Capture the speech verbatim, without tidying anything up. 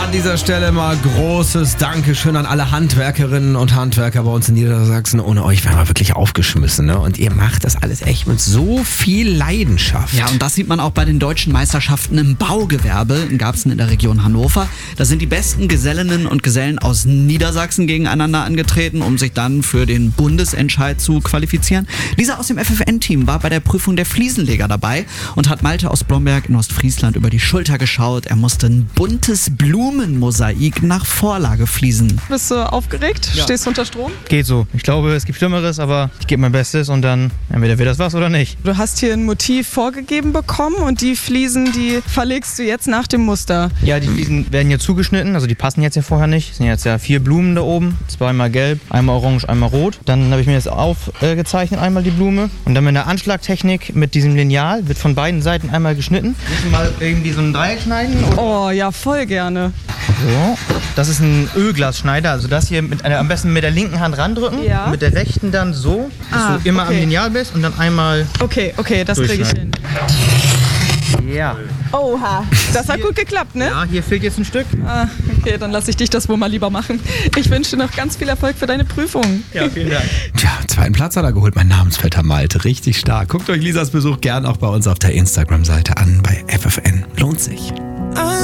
An dieser Stelle mal großes Dankeschön an alle Handwerkerinnen und Handwerker bei uns in Niedersachsen. Ohne euch wären wir wirklich aufgeschmissen, ne? Und ihr macht das alles echt mit so viel Leidenschaft. Ja, und das sieht man auch bei den deutschen Meisterschaften im Baugewerbe in Garbsen in der Region Hannover. Da sind die besten Gesellinnen und Gesellen aus Niedersachsen gegeneinander angetreten, um sich dann für den Bundesentscheid zu qualifizieren. Lisa aus dem F F N-Team war bei der Prüfung der Fliesenleger dabei und hat Malte aus Blomberg in Ostfriesland über die Schulter geschaut. Er musste ein buntes Blumenmosaik nach Vorlage fließen. Bist du aufgeregt? Ja. Stehst du unter Strom? Geht so. Ich glaube, es gibt Schlimmeres, aber ich gebe mein Bestes und dann entweder wird das was oder nicht. Du hast hier ein Motiv vorgegeben bekommen und die Fliesen, die verlegst du jetzt nach dem Muster. Ja, die Fliesen werden hier zugeschnitten, also die passen jetzt ja vorher nicht. Es sind jetzt ja vier Blumen da oben, zweimal gelb, einmal orange, einmal rot. Dann habe ich mir das aufgezeichnet, einmal die Blume. Und dann mit der Anschlagtechnik mit diesem Lineal wird von beiden Seiten einmal geschnitten. Müssen wir mal irgendwie so ein Dreieck schneiden? Oder? Oh ja, voll gerne. So, das ist ein Ölglasschneider, also das hier mit einer, am besten mit der linken Hand randrücken, Ja. mit der rechten dann so, dass Ah, du immer okay. am Lineal bist und dann einmal Okay, okay, das kriege ich hin. ja. Oha, das hat gut geklappt, ne? Ja, hier fehlt jetzt ein Stück. Ah, okay, dann lasse ich dich das wohl mal lieber machen. Ich wünsche dir noch ganz viel Erfolg für deine Prüfung. Ja, vielen Dank. Tja, zweiten Platz hat er geholt, mein Namensvetter Malte. Richtig stark. Guckt euch Lisas Besuch gern auch bei uns auf der Instagram-Seite an, bei F F N. Lohnt sich.